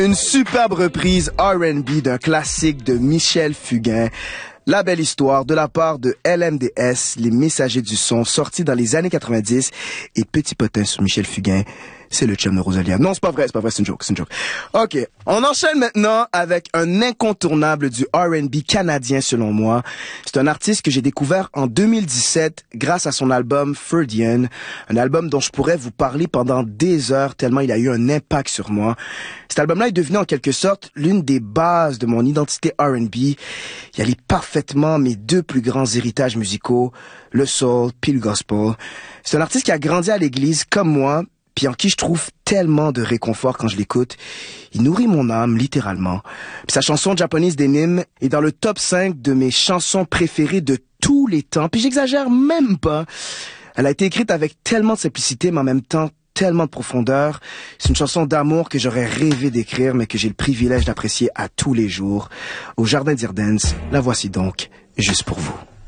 Une superbe reprise R&B d'un classique de Michel Fugain. La belle histoire de la part de LMDS, les messagers du son, sortis dans les années 90. Et petit potin sur Michel Fugain, c'est le chum de Rosalia. Non, c'est pas vrai, c'est une joke. OK, on enchaîne maintenant avec un incontournable du R&B canadien selon moi. C'est un artiste que j'ai découvert en 2017 grâce à son album Freudian, un album dont je pourrais vous parler pendant des heures tellement il a eu un impact sur moi. Cet album-là est devenu en quelque sorte l'une des bases de mon identité R&B. Il allie parfaitement mes deux plus grands héritages musicaux, le soul puis le gospel. C'est un artiste qui a grandi à l'église comme moi, puis en qui je trouve tellement de réconfort quand je l'écoute. Il nourrit mon âme, littéralement. Puis sa chanson Japanese Denim est dans le top 5 de mes chansons préférées de tous les temps. Puis j'exagère même pas. Elle a été écrite avec tellement de simplicité, mais en même temps tellement de profondeur. C'est une chanson d'amour que j'aurais rêvé d'écrire, mais que j'ai le privilège d'apprécier à tous les jours. Au Jardin d'Irdens, la voici donc, juste pour vous.